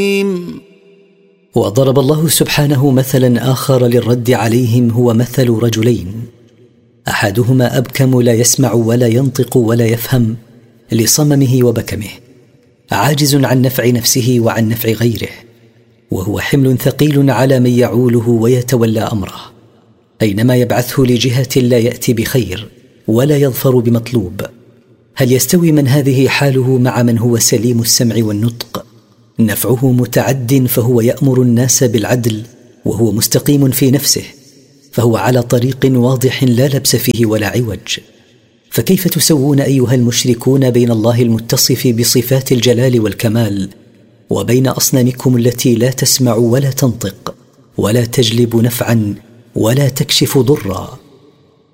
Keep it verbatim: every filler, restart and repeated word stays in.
وضرب الله سبحانه مثلا آخر للرد عليهم، هو مثل رجلين أحدهما أبكم لا يسمع ولا ينطق ولا يفهم لصممه وبكمه، عاجز عن نفع نفسه وعن نفع غيره، وهو حمل ثقيل على من يعوله ويتولى أمره، أينما يبعثه لجهة لا يأتي بخير ولا يظفر بمطلوب. هل يستوي من هذه حاله مع من هو سليم السمع والنطق، نفعه متعد فهو يأمر الناس بالعدل وهو مستقيم في نفسه، فهو على طريق واضح لا لبس فيه ولا عوج؟ فكيف تسوون أيها المشركون بين الله المتصف بصفات الجلال والكمال وبين أصنامكم التي لا تسمع ولا تنطق ولا تجلب نفعا ولا تكشف ضرا؟